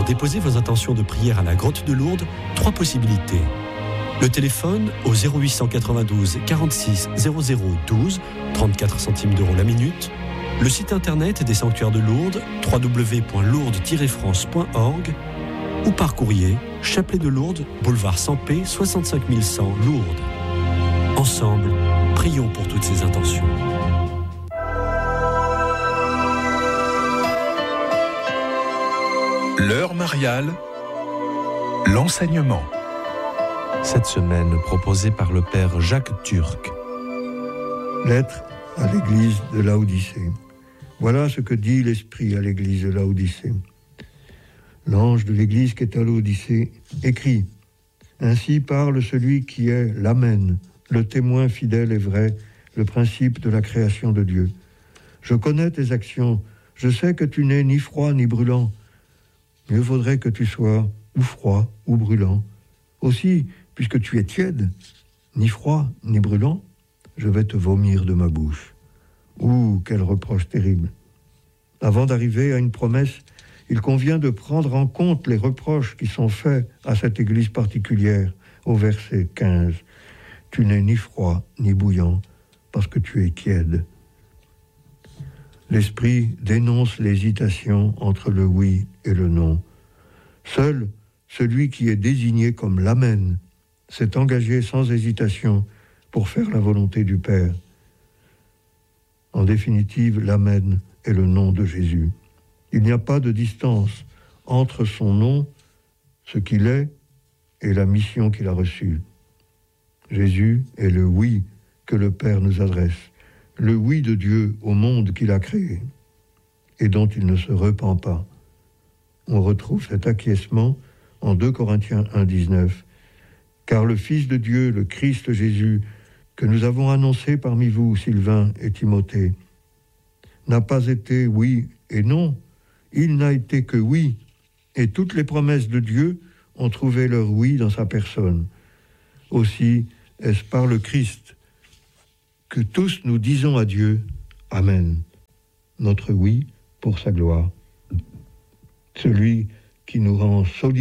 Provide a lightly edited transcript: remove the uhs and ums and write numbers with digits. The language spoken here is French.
déposer vos intentions de prière à la Grotte de Lourdes, 3 possibilités. Le téléphone au 0892 46 00 12, 34 centimes d'euros la minute. Le site internet des sanctuaires de Lourdes, www.lourdes-france.org, ou par courrier, Chapelet de Lourdes, boulevard Sampé, 65 100 Lourdes. Ensemble, prions pour toutes ces intentions. L'heure mariale, l'enseignement. Cette semaine, proposée par le père Jacques Turc. Lettre à l'église de Laodicée. Voilà ce que dit l'Esprit à l'église de Laodicée. L'ange de l'église qui est à Laodicée écrit : Ainsi parle celui qui est l'Amen, le témoin fidèle et vrai, le principe de la création de Dieu. Je connais tes actions, je sais que tu n'es ni froid ni brûlant. Mieux vaudrait que tu sois ou froid ou brûlant. Aussi, puisque tu es tiède, ni froid ni brûlant, je vais te vomir de ma bouche. Ouh, quel reproche terrible! Avant d'arriver à une promesse, il convient de prendre en compte les reproches qui sont faits à cette église particulière, au verset 15. Tu n'es ni froid ni bouillant, parce que tu es tiède. L'Esprit dénonce l'hésitation entre le oui et le non. Seul celui qui est désigné comme l'Amen s'est engagé sans hésitation pour faire la volonté du Père. En définitive, l'Amen est le nom de Jésus. Il n'y a pas de distance entre son nom, ce qu'il est, et la mission qu'il a reçue. Jésus est le oui que le Père nous adresse, le oui de Dieu au monde qu'il a créé et dont il ne se repent pas. On retrouve cet acquiescement en 2 Corinthiens 1, 19. Car le Fils de Dieu, le Christ Jésus, que nous avons annoncé parmi vous, Sylvain et Timothée, n'a pas été oui et non, il n'a été que oui, et toutes les promesses de Dieu ont trouvé leur oui dans sa personne. Aussi est-ce par le Christ que tous nous disons à Dieu « Amen », notre oui pour sa gloire. Celui qui nous rend solidaires